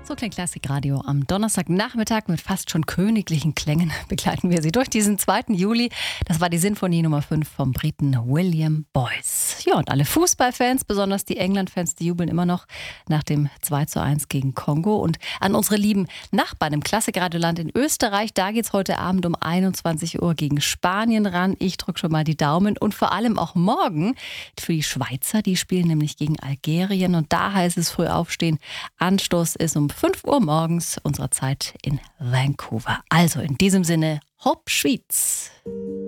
So klingt Klassikradio am Donnerstagnachmittag mit fast schon königlichen Klängen. Begleiten wir Sie durch diesen 2. Juli. Das war die Sinfonie Nummer 5 vom Briten William Boyce. Ja, und alle Fußballfans, besonders die England-Fans, die jubeln immer noch nach dem 2:1 gegen Kongo. Und an unsere lieben Nachbarn im Klassikradioland in Österreich, da geht's heute Abend um 21 Uhr gegen Spanien ran. Ich drücke schon mal die Daumen. Und vor allem auch morgen für die Schweizer, die spielen nämlich gegen Algerien. Und da heißt es früh aufstehen. Anstoß ist um 5 Uhr morgens unserer Zeit in Vancouver. Also in diesem Sinne, Hopp Schwyz!